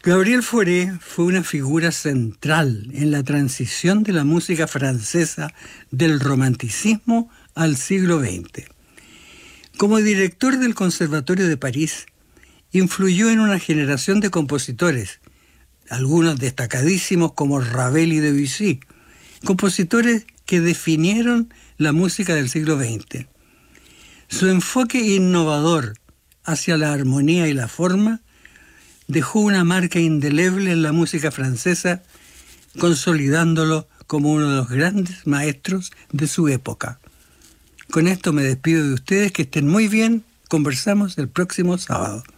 Gabriel Fauré fue una figura central en la transición de la música francesa del romanticismo al siglo XX. Como director del Conservatorio de París, influyó en una generación de compositores, algunos destacadísimos como Ravel y Debussy, compositores que definieron la música del siglo XX. Su enfoque innovador hacia la armonía y la forma dejó una marca indeleble en la música francesa, consolidándolo como uno de los grandes maestros de su época. Con esto me despido de ustedes, que estén muy bien, conversamos el próximo sábado.